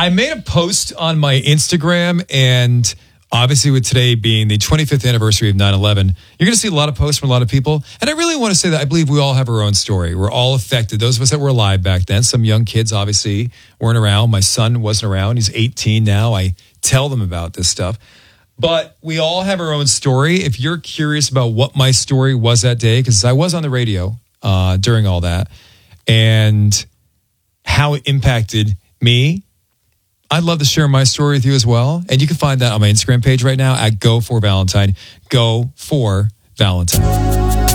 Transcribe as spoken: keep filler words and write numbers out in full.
I made a post on my Instagram, and obviously with today being the twenty-fifth anniversary of nine eleven, you're going to see a lot of posts from a lot of people. And I really want to say that I believe we all have our own story. We're all affected. Those of us that were alive back then, some young kids obviously weren't around. My son wasn't around. He's eighteen now. I tell them about this stuff. But we all have our own story. If you're curious about what my story was that day, because I was on the radio uh, during all that, and how it impacted me, I'd love to share my story with you as well. And you can find that on my Instagram page right now at Go for Valentine. Go for Valentine.